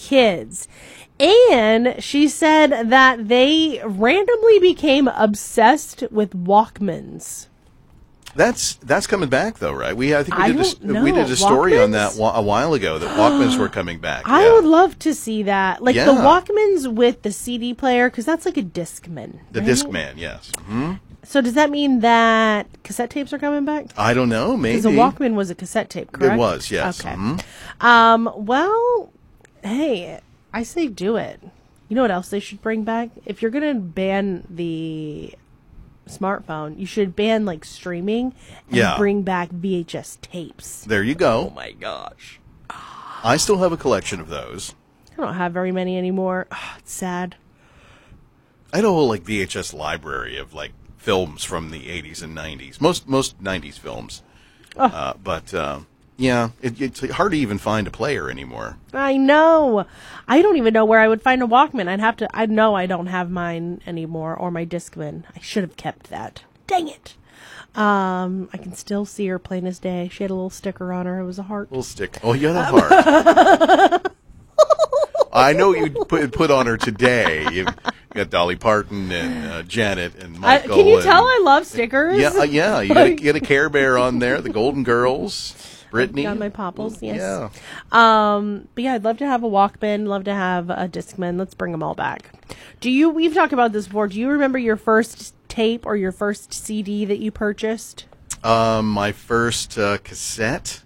kids. And she said that they randomly became obsessed with Walkmans. That's coming back though, right? I think we did a story Walkmans? on that a while ago that Walkmans were coming back. I would love to see that, like Yeah. the Walkmans with the CD player, because that's like a Discman. The right? Discman, yes. Mm-hmm. So does that mean that cassette tapes are coming back? I don't know. Maybe Because the Walkman was a cassette tape, correct? It was, yes. Okay. Mm-hmm. Well, hey, I say do it. You know what else they should bring back? If you're gonna ban the smartphone, you should ban like streaming and bring back VHS tapes. There you go. Oh my gosh. I still have a collection of those. I don't have very many anymore. It's sad. I had a whole like VHS library of like films from the 80s and 90s. Most 90s films. But yeah, it's hard to even find a player anymore. I know. I don't even know where I would find a Walkman. I know I don't have mine anymore, or my Discman. I should have kept that. Dang it. I can still see her plain as day. She had a little sticker on her. It was a heart. Little stick. Oh, you got a heart. I know you put on her today. You got Dolly Parton and Janet and Michael. Can you tell I love stickers? Yeah. You get a Care Bear on there. The Golden Girls. Brittany. Got my popples, yes. Yeah. But yeah, I'd love to have a Walkman, love to have a Discman. Let's bring them all back. We've talked about this before. Do you remember your first tape or your first CD that you purchased? My first cassette,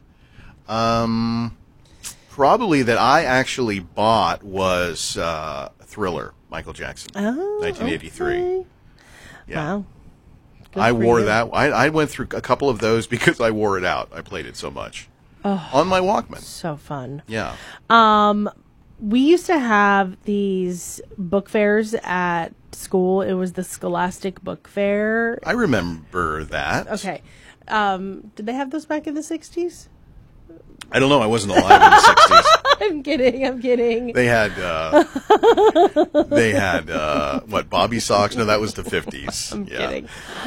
probably that I actually bought was Thriller, Michael Jackson, 1983. Okay. Yeah. Wow. Good I for wore you. that. I went through a couple of those because I wore it out. I played it so much on my Walkman. So fun. Yeah. We used to have these book fairs at school. It was the Scholastic Book Fair. I remember that. Okay. Did they have those back in the 60s? I don't know. I wasn't alive in the 60s. I'm kidding. They had what, Bobby Socks? No, that was the 50s. I'm kidding.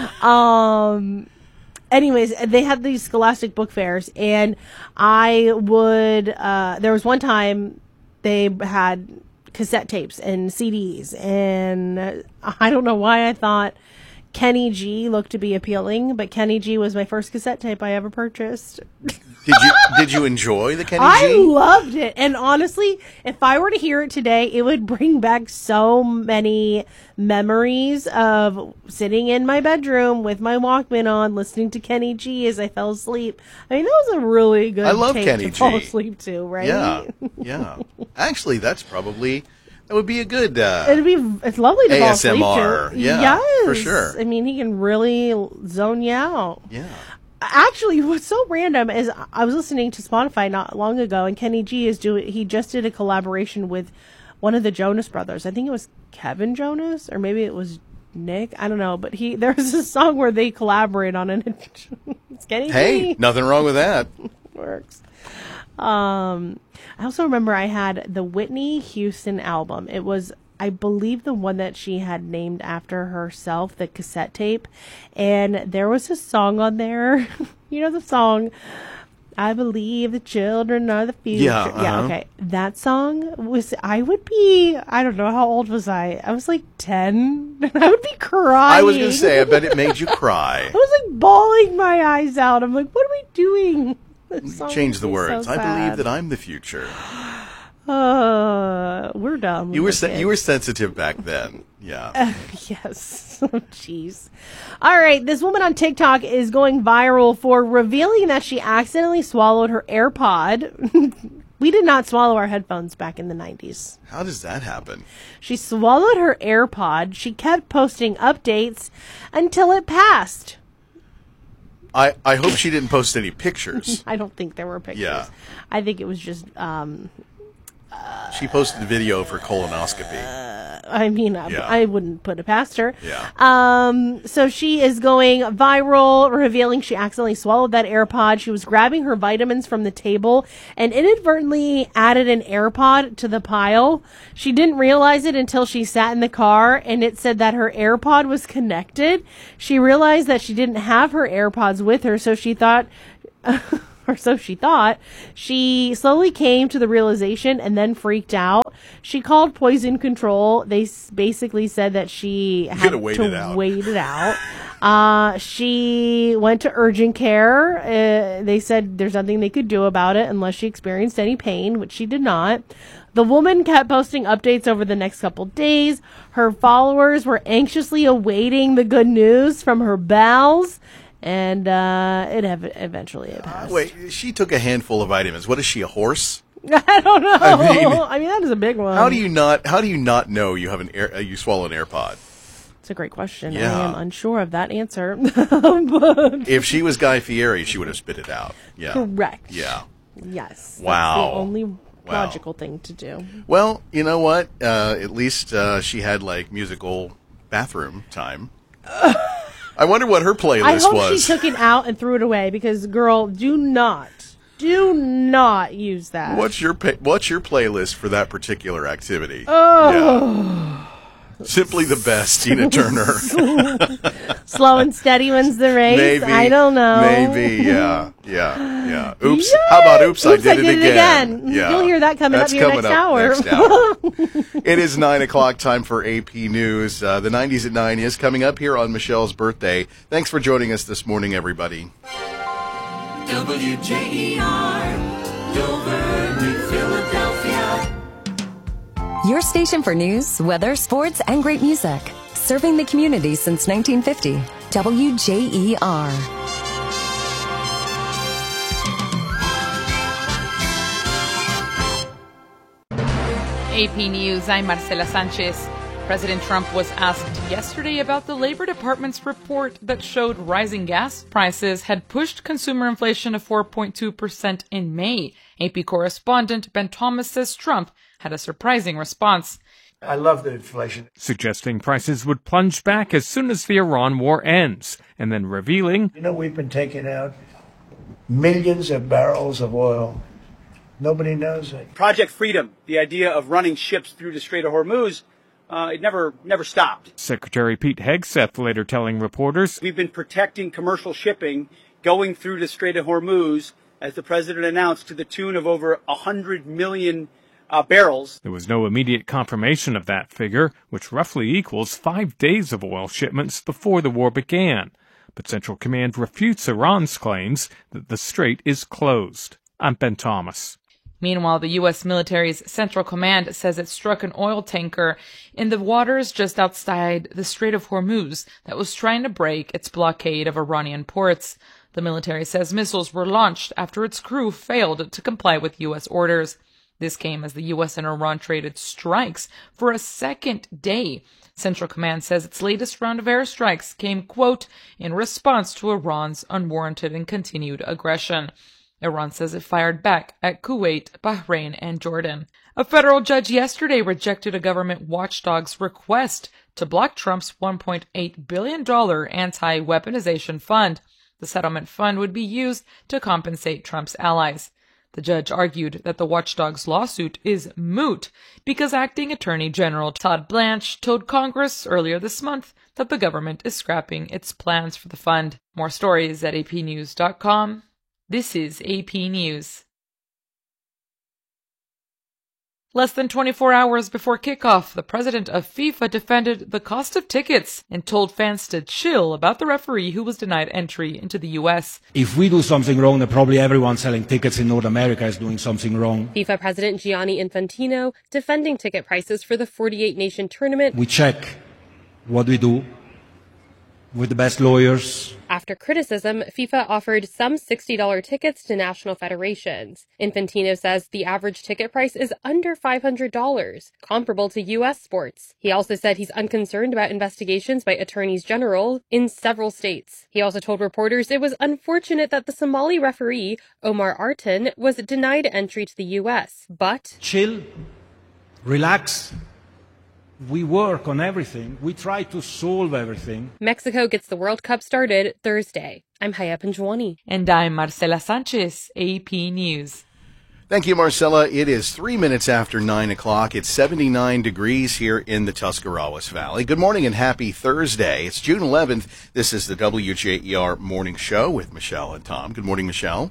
Anyways, they had these Scholastic Book Fairs, and I would, there was one time they had cassette tapes and CDs, and I don't know why I thought Kenny G looked to be appealing, but Kenny G was my first cassette tape I ever purchased. Did you enjoy the Kenny G? I loved it. And honestly, if I were to hear it today, it would bring back so many memories of sitting in my bedroom with my Walkman on, listening to Kenny G as I fell asleep. I mean, that was a really good I love tape Kenny to G. fall asleep to, right? Yeah. Actually, that would be a good It's lovely to fall asleep ASMR. to. Yeah, yes, for sure. I mean, he can really zone you out. Yeah. Actually, what's so random is I was listening to Spotify not long ago, and Kenny G he just did a collaboration with one of the Jonas Brothers. I think it was Kevin Jonas, or maybe it was Nick. I don't know, but there's a song where they collaborate on it. It's Kenny G. Hey, nothing wrong with that. Works. I also remember I had the Whitney Houston album. It was, I believe, the one that she had named after herself, the cassette tape. And there was a song on there. You know the song, I Believe the Children Are the Future. Yeah, Yeah, okay. That song was, I don't know, how old was I? I was like 10. And I would be crying. I was going to say, I bet it made you cry. I was like bawling my eyes out. I'm like, what are we doing? Change the words. So I believe sad. that I'm the future. We're dumb. You were sensitive back then. Yeah. Yes. Oh, jeez. All right. This woman on TikTok is going viral for revealing that she accidentally swallowed her AirPod. We did not swallow our headphones back in the 90s. How does that happen? She swallowed her AirPod. She kept posting updates until it passed. I hope she didn't post any pictures. I don't think there were pictures. Yeah. I think it was just, She posted a video for colonoscopy. I mean, Yeah. I wouldn't put it past her. Yeah. So she is going viral, revealing she accidentally swallowed that AirPod. She was grabbing her vitamins from the table and inadvertently added an AirPod to the pile. She didn't realize it until she sat in the car and it said that her AirPod was connected. She realized that she didn't have her AirPods with her, so she thought or so she thought. She slowly came to the realization and then freaked out. She called poison control. They basically said that she had to wait it out. She went to urgent care. They said there's nothing they could do about it unless she experienced any pain, which she did not. The woman kept posting updates over the next couple days. Her followers were anxiously awaiting the good news from her bowels, and eventually passed. Wait, she took a handful of vitamins. What is she, a horse? I don't know. I mean, that is a big one. How do you not know you have you swallow an AirPod? It's a great question. Yeah. I am unsure of that answer. But if she was Guy Fieri, she would have spit it out. Yeah. Correct. Yeah. Yes. Wow. That's the only logical thing to do. Well, you know what? At least she had like musical bathroom time. I wonder what her playlist was. I hope she took it out and threw it away because, girl, do not use that. What's your playlist for that particular activity? Oh. Yeah. Simply the best, Tina Turner. Slow and steady wins the race. Maybe. I don't know. Maybe, yeah. Oops. Yay! How about Oops, I did it again. Yeah. You'll hear that coming up here next hour. It is 9 o'clock, time for AP News. The 90s at 9 is coming up here on Michelle's birthday. Thanks for joining us this morning, everybody. WJER, Dover, New Philadelphia. Your station for news, weather, sports, and great music. Serving the community since 1950. WJER. AP News, I'm Marcela Sanchez. President Trump was asked yesterday about the Labor Department's report that showed rising gas prices had pushed consumer inflation to 4.2% in May. AP correspondent Ben Thomas says Trump had a surprising response. I love the inflation. Suggesting prices would plunge back as soon as the Iran war ends, and then revealing, we've been taking out millions of barrels of oil. Nobody knows it. Project Freedom, the idea of running ships through the Strait of Hormuz, it never stopped. Secretary Pete Hegseth later telling reporters, we've been protecting commercial shipping going through the Strait of Hormuz, as the president announced, to the tune of over 100 million barrels. There was no immediate confirmation of that figure, which roughly equals 5 days of oil shipments before the war began. But Central Command refutes Iran's claims that the strait is closed. I'm Ben Thomas. Meanwhile, the U.S. military's Central Command says it struck an oil tanker in the waters just outside the Strait of Hormuz that was trying to break its blockade of Iranian ports. The military says missiles were launched after its crew failed to comply with U.S. orders. This came as the U.S. and Iran traded strikes for a second day. Central Command says its latest round of airstrikes came, quote, in response to Iran's unwarranted and continued aggression. Iran says it fired back at Kuwait, Bahrain, and Jordan. A federal judge yesterday rejected a government watchdog's request to block Trump's $1.8 billion anti-weaponization fund. The settlement fund would be used to compensate Trump's allies. The judge argued that the watchdog's lawsuit is moot because Acting Attorney General Todd Blanche told Congress earlier this month that the government is scrapping its plans for the fund. More stories at apnews.com. This is AP News. Less than 24 hours before kickoff, the president of FIFA defended the cost of tickets and told fans to chill about the referee who was denied entry into the U.S. If we do something wrong, then probably everyone selling tickets in North America is doing something wrong. FIFA President Gianni Infantino defending ticket prices for the 48-nation tournament. We check what we do with the best lawyers. After criticism, FIFA offered some $60 tickets to national federations. Infantino says the average ticket price is under $500, comparable to U.S. sports. He also said he's unconcerned about investigations by attorneys general in several states. He also told reporters it was unfortunate that the Somali referee, Omar Artan, was denied entry to the U.S., but... Chill, relax. We work on everything. We try to solve everything. Mexico gets the World Cup started Thursday. I'm Haya Panjwani. And I'm Marcela Sanchez, AP News. Thank you, Marcela. It is 3 minutes after 9 o'clock. It's 79 degrees here in the Tuscarawas Valley. Good morning and happy Thursday. It's June 11th. This is the WJER Morning Show with Michelle and Tom. Good morning, Michelle.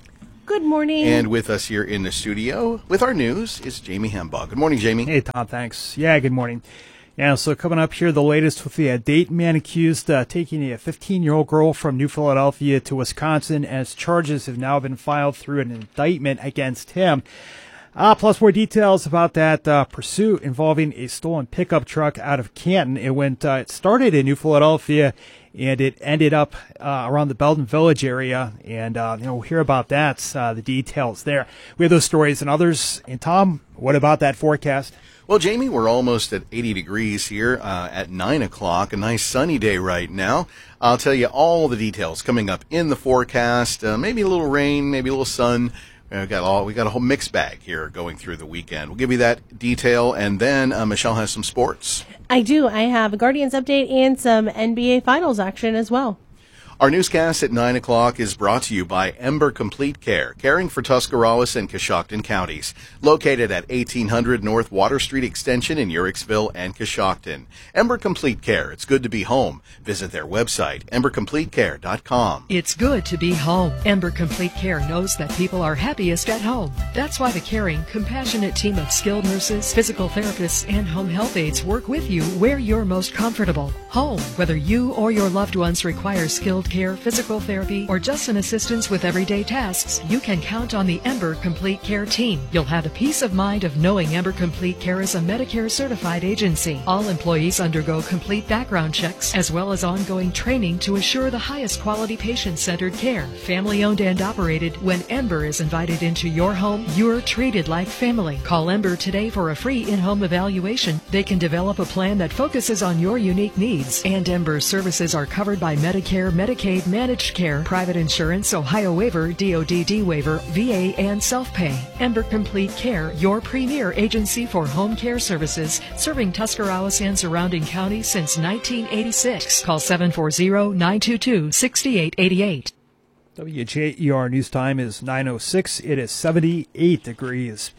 Good morning. And with us here in the studio with our news is Jamie Hembaugh. Good morning, Jamie. Hey, Tom, thanks. Yeah, good morning. Yeah, so coming up here, the latest with the Dayton man accused taking a 15-year-old girl from New Philadelphia to Wisconsin, as charges have now been filed through an indictment against him. Plus more details about that pursuit involving a stolen pickup truck out of Canton. It started in New Philadelphia, and it ended up around the Belden Village area. And we'll hear about that, the details there. We have those stories and others. And Tom, what about that forecast? Well, Jamie, we're almost at 80 degrees here at 9 o'clock, a nice sunny day right now. I'll tell you all the details coming up in the forecast. Maybe a little rain, maybe a little sun. We got a whole mixed bag here going through the weekend. We'll give you that detail, and then Michelle has some sports. I do. I have a Guardians update and some NBA Finals action as well. Our newscast at 9 o'clock is brought to you by Ember Complete Care, caring for Tuscarawas and Coshocton counties. Located at 1800 North Water Street Extension in Uricksville and Coshocton. Ember Complete Care, it's good to be home. Visit their website, embercompletecare.com. It's good to be home. Ember Complete Care knows that people are happiest at home. That's why the caring, compassionate team of skilled nurses, physical therapists, and home health aides work with you where you're most comfortable. Home, whether you or your loved ones require skilled care, physical therapy, or just an assistance with everyday tasks, you can count on the Ember Complete Care team. You'll have the peace of mind of knowing Ember Complete Care is a Medicare certified agency. All employees undergo complete background checks as well as ongoing training to assure the highest quality patient-centered care. Family owned and operated. When Ember is invited into your home, you're treated like family. Call Ember today for a free in-home evaluation. They can develop a plan that focuses on your unique needs. And Ember's services are covered by Medicare, Medicaid, Managed Care, Private Insurance, Ohio Waiver, DOD Waiver, VA, and Self-Pay. Ember Complete Care, your premier agency for home care services, serving Tuscarawas and surrounding counties since 1986. Call 740-922-6888. WJER News Time is 9:06. It is 78 degrees.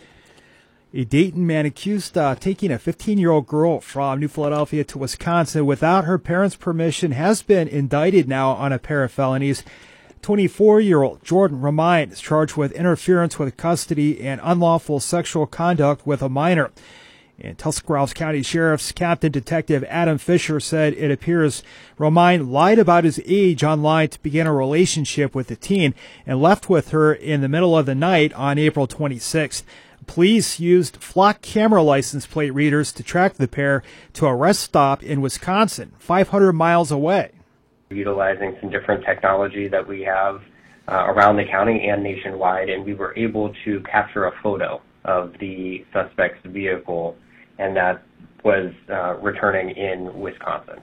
A Dayton man accused taking a 15-year-old girl from New Philadelphia to Wisconsin without her parents' permission has been indicted now on a pair of felonies. 24-year-old Jordan Romine is charged with interference with custody and unlawful sexual conduct with a minor. And Tuscarawas County Sheriff's Captain Detective Adam Fisher said it appears Romine lied about his age online to begin a relationship with the teen and left with her in the middle of the night on April 26th. Police used flock camera license plate readers to track the pair to a rest stop in Wisconsin, 500 miles away. Utilizing some different technology that we have around the county and nationwide, and we were able to capture a photo of the suspect's vehicle, and that was returning in Wisconsin.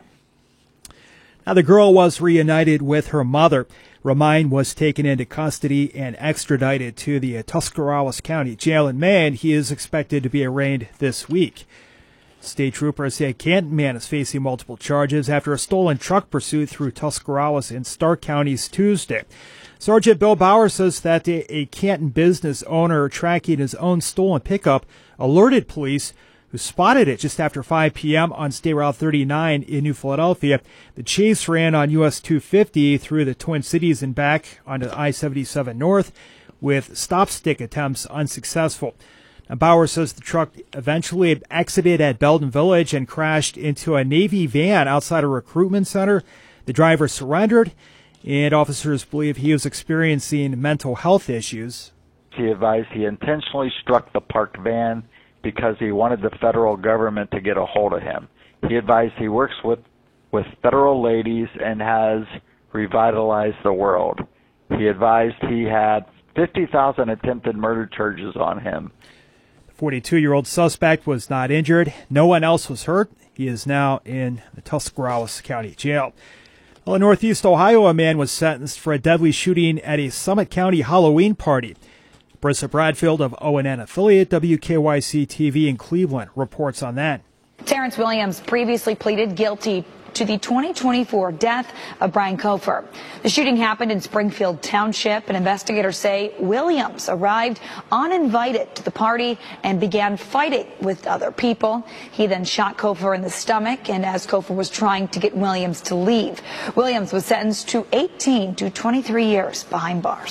Now, the girl was reunited with her mother. Romine was taken into custody and extradited to the Tuscarawas County Jail in May, and he is expected to be arraigned this week. State troopers say a Canton man is facing multiple charges after a stolen truck pursuit through Tuscarawas and Stark counties Tuesday. Sergeant Bill Bauer says that a Canton business owner tracking his own stolen pickup alerted police, who spotted it just after 5 p.m. on State Route 39 in New Philadelphia. The chase ran on US 250 through the Twin Cities and back onto I-77 North, with stop-stick attempts unsuccessful. Now, Bauer says the truck eventually exited at Belden Village and crashed into a Navy van outside a recruitment center. The driver surrendered, and officers believe he was experiencing mental health issues. He advised he intentionally struck the parked van because he wanted the federal government to get a hold of him. He advised he works with federal ladies and has revitalized the world. He advised he had 50,000 attempted murder charges on him. The 42-year-old suspect was not injured. No one else was hurt. He is now in the Tuscarawas County Jail. Well, in Northeast Ohio, a man was sentenced for a deadly shooting at a Summit County Halloween party. Brissa Bradfield of ONN affiliate WKYC-TV in Cleveland reports on that. Terrence Williams previously pleaded guilty to the 2024 death of Brian Kofer. The shooting happened in Springfield Township, and investigators say Williams arrived uninvited to the party and began fighting with other people. He then shot Kofer in the stomach, and as Kofer was trying to get Williams to leave, Williams was sentenced to 18 to 23 years behind bars.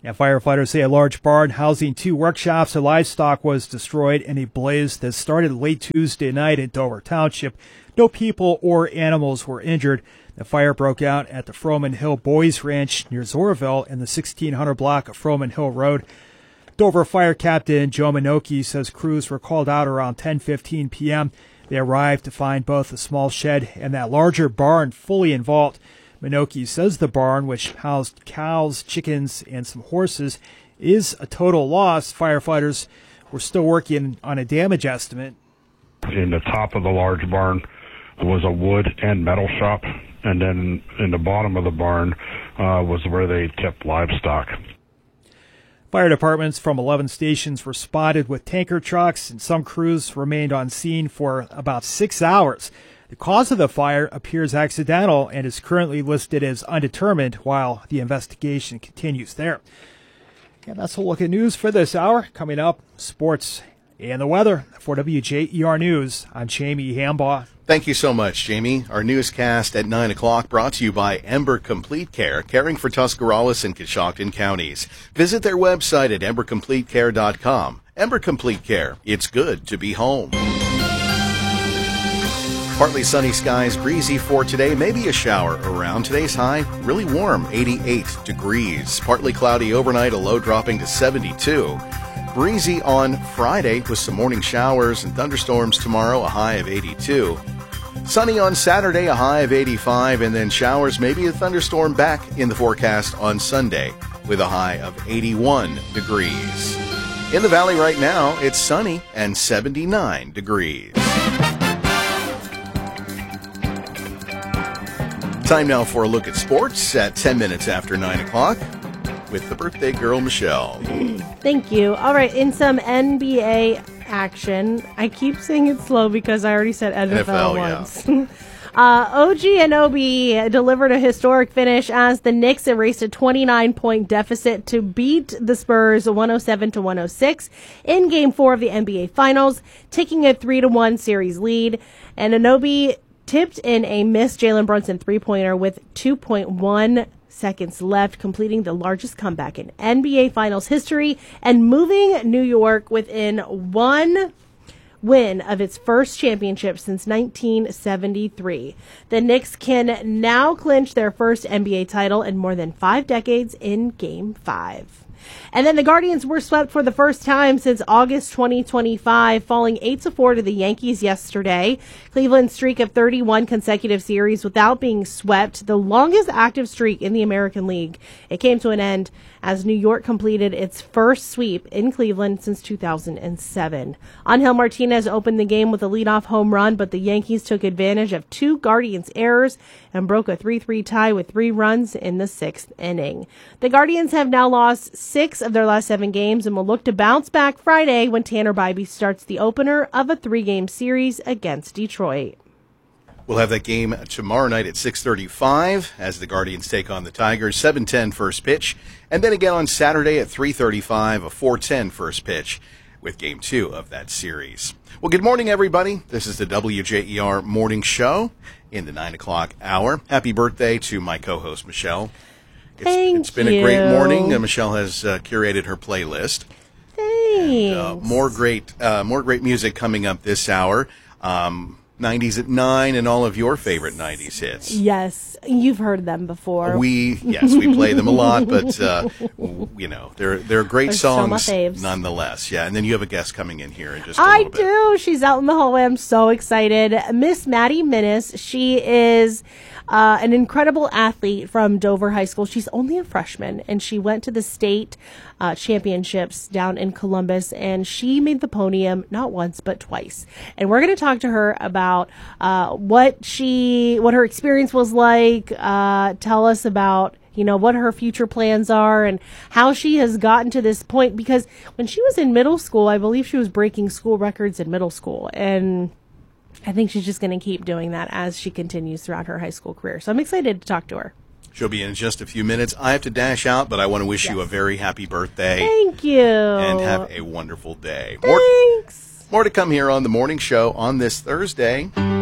Now, firefighters say a large barn housing 2 workshops and livestock was destroyed in a blaze that started late Tuesday night in Dover Township. No people or animals were injured. The fire broke out at the Froman Hill Boys Ranch near Zorville in the 1600 block of Froman Hill Road. Dover Fire Captain Joe Minoki says crews were called out around 10:15 p.m. They arrived to find both the small shed and that larger barn fully involved. Minoki says the barn, which housed cows, chickens, and some horses, is a total loss. Firefighters were still working on a damage estimate. In the top of the large barn was a wood and metal shop, and then in the bottom of the barn was where they kept livestock. Fire departments from 11 stations were spotted with tanker trucks, and some crews remained on scene for about 6 hours. The cause of the fire appears accidental and is currently listed as undetermined while the investigation continues there. Yeah, that's a look at news for this hour. Coming up, sports and the weather. For WJER News, I'm Jamie Hambaugh. Thank you so much, Jamie. Our newscast at 9 o'clock brought to you by Ember Complete Care, caring for Tuscarawas and Coshocton counties. Visit their website at embercompletecare.com. Ember Complete Care. It's good to be home. Partly sunny skies, breezy for today, maybe a shower around. Today's high, really warm, 88 degrees. Partly cloudy overnight, a low dropping to 72. Breezy on Friday with some morning showers and thunderstorms tomorrow, a high of 82. Sunny on Saturday, a high of 85, and then showers, maybe a thunderstorm back in the forecast on Sunday with a high of 81 degrees. In the valley right now, it's sunny and 79 degrees. Time now for a look at sports at 10 minutes after 9 o'clock with the birthday girl, Michelle. Thank you. All right, in some NBA action, I keep saying it slow because I already said NFL once. Yeah. OG Anunoby delivered a historic finish as the Knicks erased a 29-point deficit to beat the Spurs 107-106 in Game 4 of the NBA Finals, taking a 3-1 series lead. And Anunoby tipped in a missed Jalen Brunson three-pointer with 2.1 seconds left, completing the largest comeback in NBA Finals history and moving New York within one win of its first championship since 1973. The Knicks can now clinch their first NBA title in more than 5 decades in Game 5. And then the Guardians were swept for the first time since August 2025, falling 8-4 to the Yankees yesterday. Cleveland's streak of 31 consecutive series without being swept, the longest active streak in the American League. It came to an end as New York completed its first sweep in Cleveland since 2007. Angel Martinez opened the game with a leadoff home run, but the Yankees took advantage of 2 Guardians errors and broke a 3-3 tie with 3 runs in the 6th inning. The Guardians have now lost 6 of their last 7 games and will look to bounce back Friday when Tanner Bybee starts the opener of a 3-game series against Detroit. We'll have that game tomorrow night at 6:35 as the Guardians take on the Tigers, 7:10 first pitch. And then again on Saturday at 3:35, a 4:10 first pitch with Game 2 of that series. Well, good morning, everybody. This is the WJER Morning Show in the 9 o'clock hour. Happy birthday to my co-host, Michelle. It's been a great morning. Michelle has curated her playlist. Thanks. And, more great music coming up this hour. 90s at 9 and all of your favorite 90s hits. Yes, you've heard them before. We play them a lot, but they're great songs nonetheless. Yeah, and then you have a guest coming in here in just a little bit. I do. She's out in the hallway. I'm so excited. Miss Maddie Minnis. She is an incredible athlete from Dover High School. She's only a freshman, and she went to the state championships down in Columbus, and she made the podium not once but twice. And we're going to talk to her about what her experience was like. Tell us about what her future plans are and how she has gotten to this point. Because when she was in middle school, I believe she was breaking school records in middle school, and I think she's just going to keep doing that as she continues throughout her high school career. So I'm excited to talk to her. She'll be in just a few minutes. I have to dash out, but I want to wish you a very happy birthday. Thank you. And have a wonderful day. Thanks. More to come here on The Morning Show on this Thursday.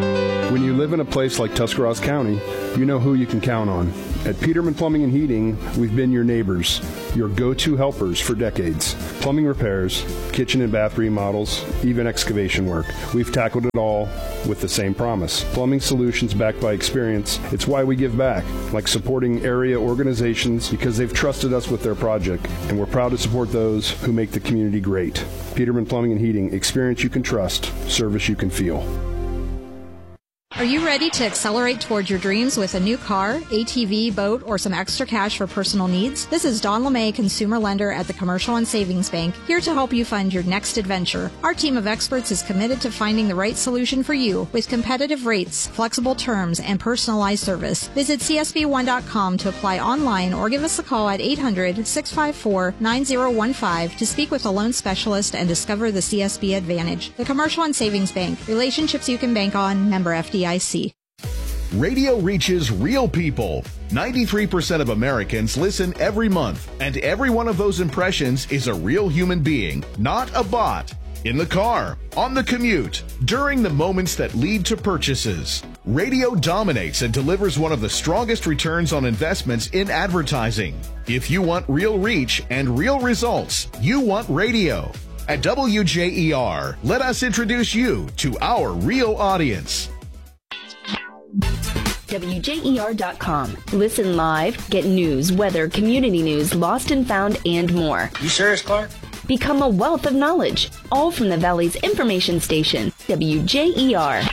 When you live in a place like Tuscarawas County, you know who you can count on. At Peterman Plumbing and Heating, we've been your neighbors, your go-to helpers for decades. Plumbing repairs, kitchen and bath remodels, even excavation work. We've tackled it all with the same promise. Plumbing solutions backed by experience. It's why we give back, like supporting area organizations because they've trusted us with their project, and we're proud to support those who make the community great. Peterman Plumbing and Heating, experience you can trust, service you can feel. Are you ready to accelerate towards your dreams with a new car, ATV, boat, or some extra cash for personal needs? This is Dawn LeMay, consumer lender at the Commercial and Savings Bank, here to help you fund your next adventure. Our team of experts is committed to finding the right solution for you with competitive rates, flexible terms, and personalized service. Visit csb1.com to apply online or give us a call at 800-654-9015 to speak with a loan specialist and discover the CSB Advantage. The Commercial and Savings Bank. Relationships you can bank on. Member FDIC. Radio reaches real people. 93% of Americans listen every month, and every one of those impressions is a real human being, not a bot. In the car, on the commute, during the moments that lead to purchases. Radio dominates and delivers one of the strongest returns on investments in advertising. If you want real reach and real results, you want radio. At WJER, let us introduce you to our real audience. WJER.com. Listen live, get news, weather, community news, lost and found, and more. You serious, Clark? Become a wealth of knowledge, all from the Valley's information station, WJER.